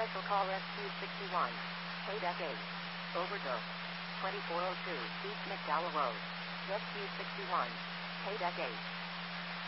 Special call SQ61. KDEC 8. Overdose. 2402 East McDowell Road. SQ61. KDEC 8.